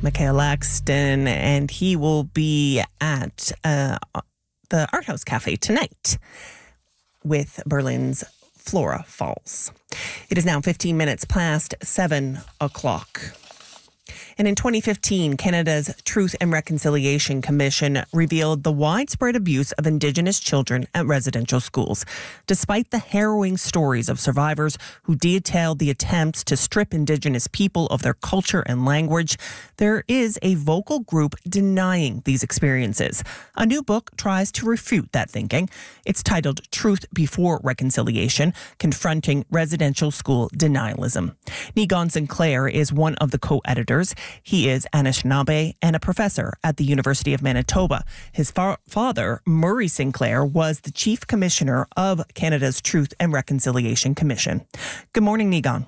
Michael Laxton, and he will be at the Art House Cafe tonight with Berlin's Flora Falls. It is now 15 minutes past 7 o'clock. And in 2015, Canada's Truth and Reconciliation Commission revealed the widespread abuse of Indigenous children at residential schools. Despite the harrowing stories of survivors who detailed the attempts to strip Indigenous people of their culture and language, there is a vocal group denying these experiences. A new book tries to refute that thinking. It's titled Truth Before Reconciliation: Confronting Residential School Denialism. Niigaan Sinclair is one of the co-editors. He is Anishinaabe and a professor at the University of Manitoba. His father, Murray Sinclair, was the Chief Commissioner of Canada's Truth and Reconciliation Commission. Good morning, Niigaan.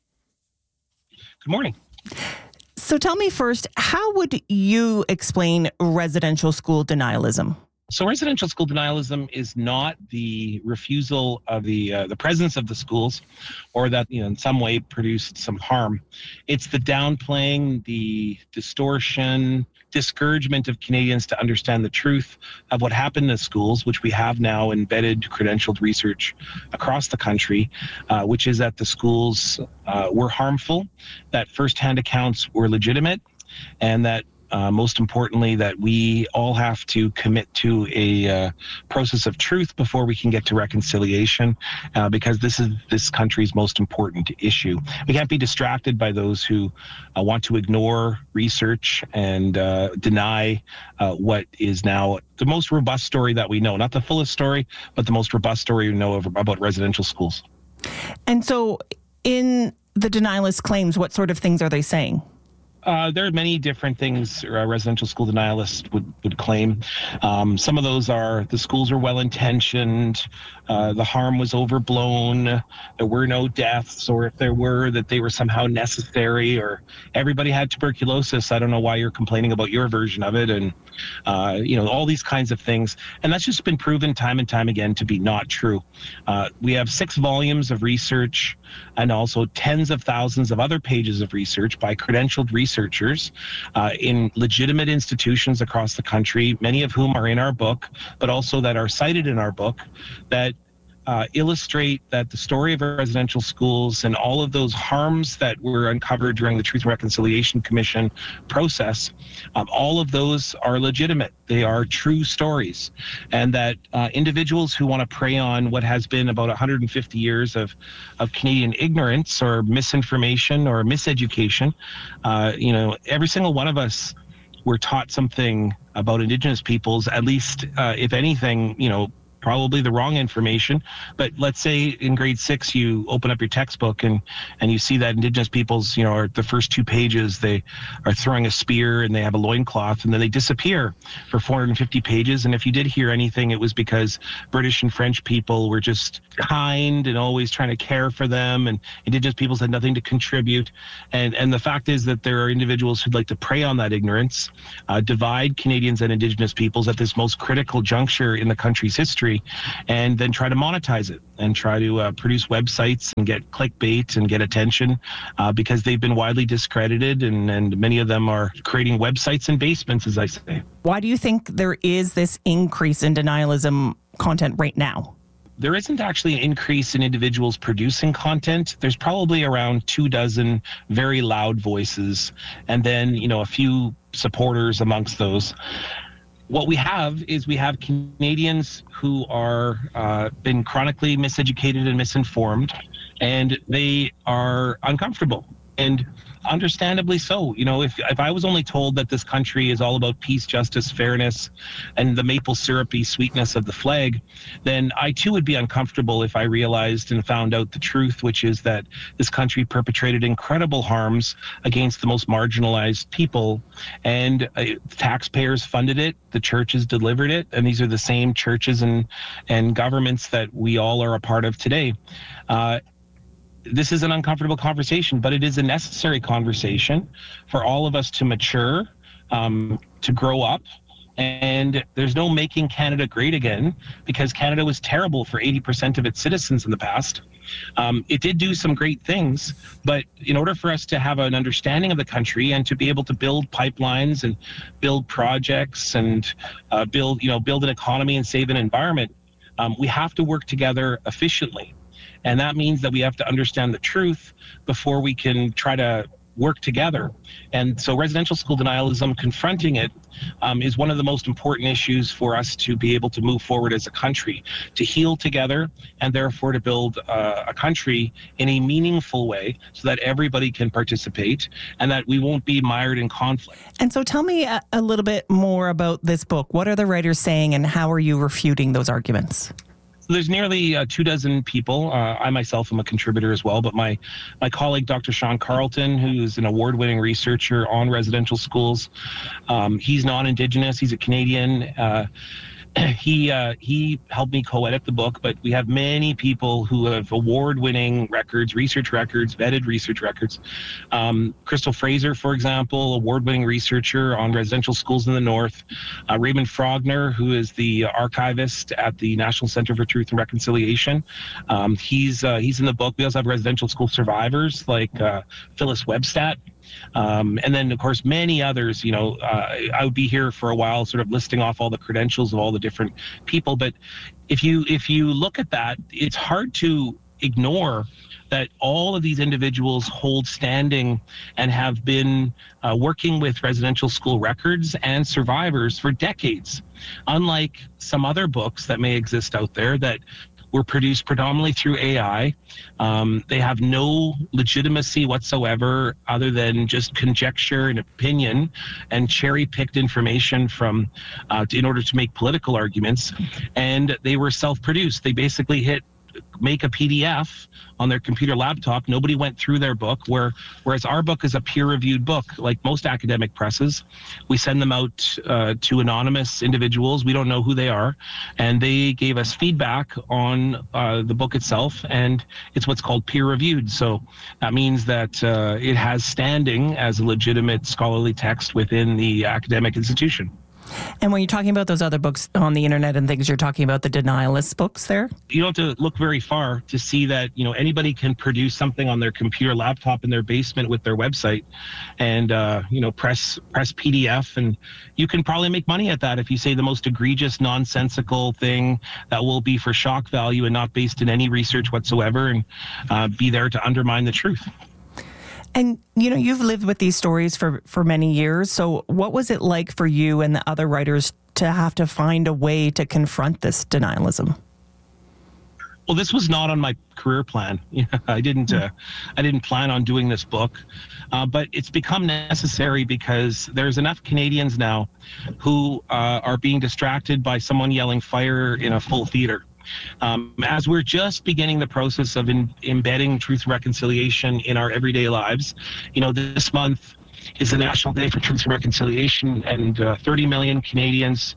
Good morning. So tell me first, how would you explain residential school denialism? So residential school denialism is not the refusal of the presence of the schools, or that in some way produced some harm. It's the downplaying, the distortion, discouragement of Canadians to understand the truth of what happened in schools, which we have now embedded credentialed research across the country, which is that the schools were harmful, that firsthand accounts were legitimate, and that most importantly, that we all have to commit to a process of truth before we can get to reconciliation, because this is this country's most important issue. We can't be distracted by those who want to ignore research and deny what is now the most robust story that we know. Not the fullest story, but the most robust story we know about residential schools. And so in the denialist claims, what sort of things are they saying? There are many different things residential school denialists would claim. Some of those are the schools are well-intentioned, the harm was overblown, there were no deaths, or if there were, that they were somehow necessary, or everybody had tuberculosis. I don't know why you're complaining about your version of it, and all these kinds of things. And that's just been proven time and time again to be not true. We have 6 volumes of research and also tens of thousands of other pages of research by credentialed researchers in legitimate institutions across the country, many of whom are in our book, but also that are cited in our book, that illustrate that the story of residential schools and all of those harms that were uncovered during the Truth and Reconciliation Commission process, all of those are legitimate. They are true stories. And that individuals who want to prey on what has been about 150 years of Canadian ignorance or misinformation or miseducation, every single one of us were taught something about Indigenous peoples, at least, if anything, probably the wrong information. But let's say in grade 6 you open up your textbook and you see that Indigenous peoples, are the first 2 pages, they are throwing a spear and they have a loincloth, and then they disappear for 450 pages. And if you did hear anything, it was because British and French people were just kind and always trying to care for them, and Indigenous peoples had nothing to contribute. And the fact is that there are individuals who'd like to prey on that ignorance, divide Canadians and Indigenous peoples at this most critical juncture in the country's history, and then try to monetize it and try to produce websites and get clickbait and get attention, because they've been widely discredited, and many of them are creating websites in basements, as I say. Why do you think there is this increase in denialism content right now? There isn't actually an increase in individuals producing content. There's probably around 24 very loud voices, and then, a few supporters amongst those. What we have is we have Canadians who are been chronically miseducated and misinformed, and they are uncomfortable. And understandably so. If I was only told that this country is all about peace, justice, fairness, and the maple syrupy sweetness of the flag, then I too would be uncomfortable if I realized and found out the truth, which is that this country perpetrated incredible harms against the most marginalized people, and taxpayers funded it, the churches delivered it, and these are the same churches and governments that we all are a part of today. This is an uncomfortable conversation, but it is a necessary conversation for all of us to mature, to grow up. And there's no making Canada great again, because Canada was terrible for 80% of its citizens in the past. It did do some great things, but in order for us to have an understanding of the country and to be able to build pipelines and build projects and build an economy and save an environment, we have to work together efficiently. And that means that we have to understand the truth before we can try to work together. And so residential school denialism, confronting it, is one of the most important issues for us to be able to move forward as a country, to heal together, and therefore to build a country in a meaningful way so that everybody can participate and that we won't be mired in conflict. And so tell me a little bit more about this book. What are the writers saying and how are you refuting those arguments? So there's nearly 24 people. I myself am a contributor as well, but my colleague, Dr. Sean Carlton, who's an award-winning researcher on residential schools, he's non-Indigenous, he's a Canadian. He helped me co-edit the book, but we have many people who have award-winning records, research records, vetted research records. Crystal Fraser, for example, award-winning researcher on residential schools in the North. Raymond Frogner, who is the archivist at the National Center for Truth and Reconciliation. He's in the book. We also have residential school survivors like Phyllis Webstat. And then, of course, many others. I would be here for a while sort of listing off all the credentials of all the different people. But if you look at that, it's hard to ignore that all of these individuals hold standing and have been working with residential school records and survivors for decades. Unlike some other books that may exist out there that were produced predominantly through AI. They have no legitimacy whatsoever other than just conjecture and opinion and cherry-picked information from in order to make political arguments. And they were self-produced. They basically make a PDF on their computer laptop. Nobody went through their book, whereas our book is a peer-reviewed book. Like most academic presses, we send them out to anonymous individuals. We don't know who they are, and they gave us feedback on the book itself, and it's what's called peer-reviewed. So that means that it has standing as a legitimate scholarly text within the academic institution. And when you're talking about those other books on the internet and things, you're talking about the denialist books there? You don't have to look very far to see that, anybody can produce something on their computer laptop in their basement with their website and, press PDF. And you can probably make money at that if you say the most egregious, nonsensical thing that will be for shock value and not based in any research whatsoever and be there to undermine the truth. And, you've lived with these stories for many years. So what was it like for you and the other writers to have to find a way to confront this denialism? Well, this was not on my career plan. I didn't plan on doing this book, but it's become necessary because there's enough Canadians now who are being distracted by someone yelling fire in a full theater. As we're just beginning the process of embedding truth and reconciliation in our everyday lives, this month is the National Day for Truth and Reconciliation, and 20 million Canadians,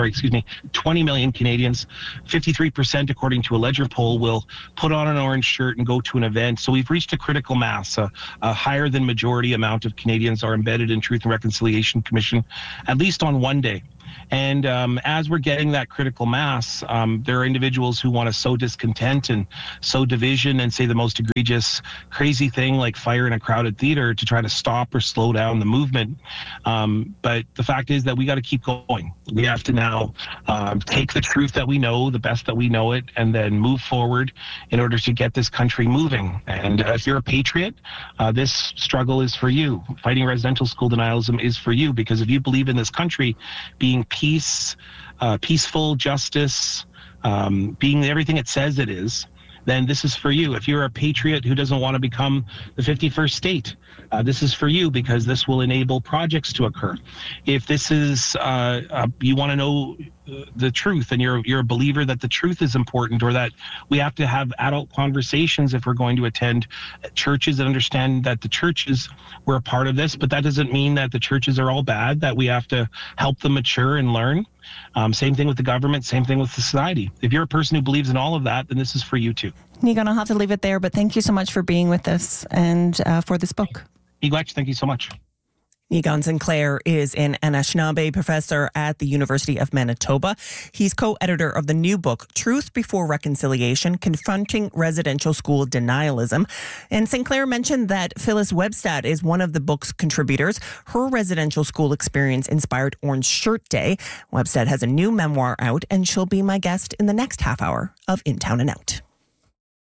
53%, according to a Ledger poll, will put on an orange shirt and go to an event. So we've reached a critical mass. A higher than majority amount of Canadians are embedded in Truth and Reconciliation Commission, at least on one day. And as we're getting that critical mass, there are individuals who want to sow discontent and sow division and say the most egregious, crazy thing like fire in a crowded theater to try to stop or slow down the movement. But the fact is that we got to keep going. We have to now take the truth that we know, the best that we know it, and then move forward in order to get this country moving. And if you're a patriot, this struggle is for you. Fighting residential school denialism is for you, because if you believe in this country being peaceful, justice, being everything it says it is, then this is for you. If you're a patriot who doesn't want to become the 51st state, this is for you, because this will enable projects to occur. If this is, you want to know the truth and you're a believer that the truth is important, or that we have to have adult conversations if we're going to attend churches and understand that the churches were a part of this, but that doesn't mean that the churches are all bad, that we have to help them mature and learn. Same thing with the government, same thing with society. If you're a person who believes in all of that, then this is for you too. Niigaan, I'll have to leave it there, but thank you so much for being with us and for this book. Miigwech, thank you so much. Egon Sinclair is an Anishinaabe professor at the University of Manitoba. He's co-editor of the new book, Truth Before Reconciliation, Confronting Residential School Denialism. And Sinclair mentioned that Phyllis Webstad is one of the book's contributors. Her residential school experience inspired Orange Shirt Day. Webstad has a new memoir out, and she'll be my guest in the next half hour of In Town and Out.